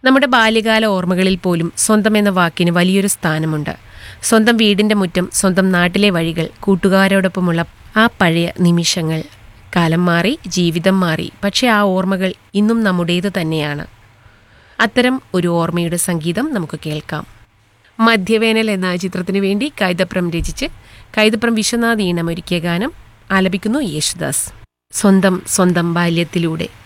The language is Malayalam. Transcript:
നമ്മുടെ ബാല്യകാല ഓർമ്മകളിൽ പോലും സ്വന്തം എന്ന വാക്കിന് വലിയൊരു സ്ഥാനമുണ്ട്. സ്വന്തം വീടിൻ്റെ മുറ്റം, സ്വന്തം നാട്ടിലെ വഴികൾ, കൂട്ടുകാരോടൊപ്പമുള്ള ആ പഴയ നിമിഷങ്ങൾ. കാലം മാറി, ജീവിതം മാറി, പക്ഷേ ആ ഓർമ്മകൾ ഇന്നും നമ്മുടേത് തന്നെയാണ്. അത്തരം ഒരു ഓർമ്മയുടെ സംഗീതം നമുക്ക് കേൾക്കാം. മധ്യവേനൽ എന്ന ചിത്രത്തിനു വേണ്ടി കൈതപ്രം രചിച്ച് കൈതപ്രം വിശ്വനാഥ് ഈണമൊരുക്കിയ ഗാനം ആലപിക്കുന്നു യേശുദാസ്. സ്വന്തം സ്വന്തം ബാല്യത്തിലൂടെ.